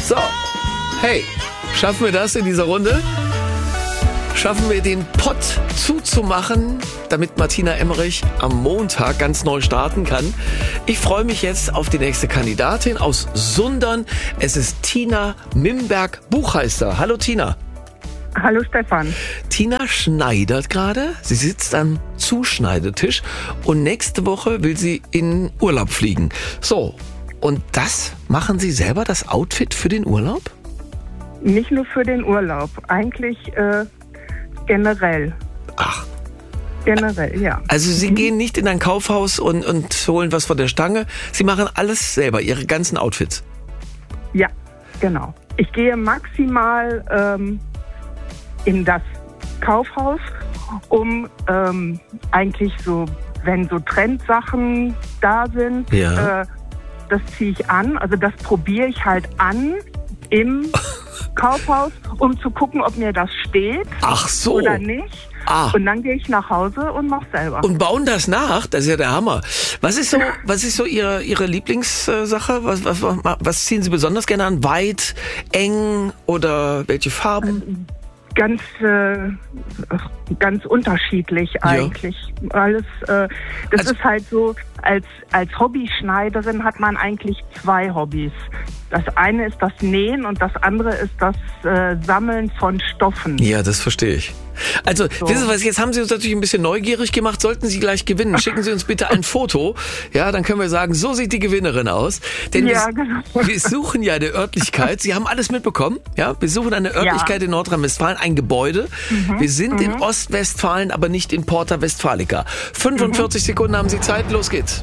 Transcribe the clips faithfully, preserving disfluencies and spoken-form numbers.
So, hey, schaffen wir das in dieser Runde? Schaffen wir den Pott zuzumachen, damit Martina Emmerich am Montag ganz neu starten kann? Ich freue mich jetzt auf die nächste Kandidatin aus Sundern. Es ist Tina Mimberg-Buchheister. Hallo Tina. Hallo Stefan. Tina schneidert gerade. Sie sitzt am Zuschneidetisch und nächste Woche will sie in Urlaub fliegen. So, und das machen Sie selber, das Outfit für den Urlaub? Nicht nur für den Urlaub, eigentlich äh, generell. Ach. Generell, ja. Also Sie mhm. gehen nicht in ein Kaufhaus und, und holen was von der Stange. Sie machen alles selber, Ihre ganzen Outfits. Ja, genau. Ich gehe maximal ähm, in das Kaufhaus, um ähm, eigentlich so, wenn so Trendsachen da sind, ja. äh, das ziehe ich an. Also das probiere ich halt an im Kaufhaus, um zu gucken, ob mir das steht. Ach so. Oder nicht. Ah. Und dann gehe ich nach Hause und mache selber. Und bauen das nach? Das ist ja der Hammer. Was ist so, was ist so Ihre, Ihre Lieblingssache? Was, was, was ziehen Sie besonders gerne an? Weit, eng oder welche Farben? Ganz, äh, ganz unterschiedlich eigentlich. Ja. Alles, äh, das also, ist halt so, als, als Hobbyschneiderin hat man eigentlich zwei Hobbys. Das eine ist das Nähen und das andere ist das äh, Sammeln von Stoffen. Ja, das verstehe ich. Also, so. Wissen Sie was, jetzt haben Sie uns natürlich ein bisschen neugierig gemacht. Sollten Sie gleich gewinnen, schicken Sie uns bitte ein Foto. Ja, dann können wir sagen, so sieht die Gewinnerin aus. Denn ja, wir, genau. wir suchen ja eine Örtlichkeit. Sie haben alles mitbekommen. Ja, wir suchen eine Örtlichkeit ja. in Nordrhein-Westfalen, ein Gebäude. Mhm. Wir sind mhm. in Ostwestfalen, aber nicht in Porta Westfalica. fünfundvierzig mhm. Sekunden haben Sie Zeit. Los geht's.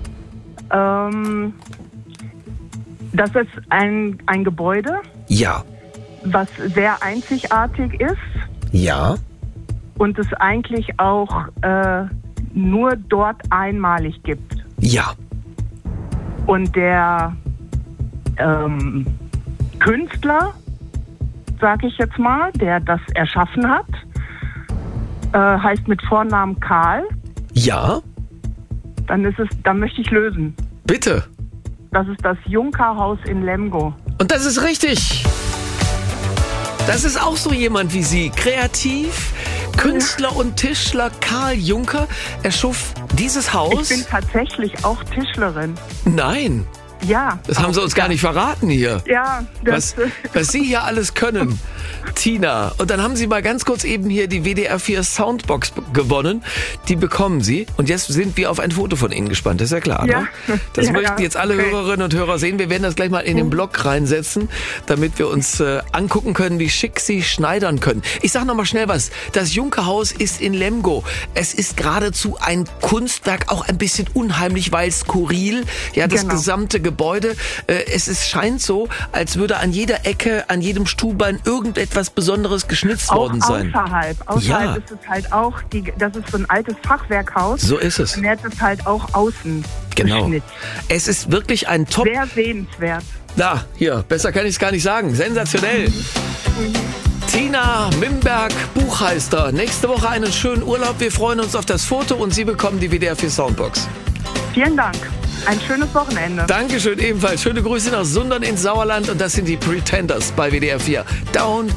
Ähm, das ist ein, ein Gebäude. Ja. Was sehr einzigartig ist. Ja. Und es eigentlich auch äh, nur dort einmalig gibt. Ja. Und der ähm, Künstler, sag ich jetzt mal, der das erschaffen hat, äh, heißt mit Vornamen Karl. Ja. Dann ist es, dann möchte ich lösen. Bitte. Das ist das Juncker-Haus in Lemgo. Und das ist richtig. Das ist auch so jemand wie Sie. Kreativ, Künstler und Tischler Karl Juncker. Er schuf dieses Haus. Ich bin tatsächlich auch Tischlerin. Nein. Ja. Das haben Sie uns gar nicht verraten hier. Ja. Das was, was Sie hier alles können. Tina. Und dann haben Sie mal ganz kurz eben hier die W D R vier Soundbox gewonnen. Die bekommen Sie. Und jetzt sind wir auf ein Foto von Ihnen gespannt. Das ist ja klar, ja. ne? Das ja, möchten jetzt alle okay. Hörerinnen und Hörer sehen. Wir werden das gleich mal in den Blog reinsetzen, damit wir uns äh, angucken können, wie schick Sie schneidern können. Ich sag noch mal schnell was. Das Juncker-Haus ist in Lemgo. Es ist geradezu ein Kunstwerk, auch ein bisschen unheimlich, weil skurril. Ja, das genau. gesamte Gebäude. Äh, es ist, scheint so, als würde an jeder Ecke, an jedem Stuhlbein irgendetwas Besonderes geschnitzt auch worden sein. Außerhalb. Außerhalb ja. ist es halt auch, die, das ist so ein altes Fachwerkhaus. So ist es. Und jetzt ist halt auch außen genau. geschnitzt. Es ist wirklich ein Top. Sehr sehenswert. Da, hier, besser kann ich es gar nicht sagen. Sensationell. Mhm. Tina Mimberg-Buchheister. Nächste Woche einen schönen Urlaub. Wir freuen uns auf das Foto und Sie bekommen die W D R vier Soundbox. Vielen Dank. Ein schönes Wochenende. Dankeschön ebenfalls. Schöne Grüße nach Sundern ins Sauerland und das sind die Pretenders bei W D R vier. Down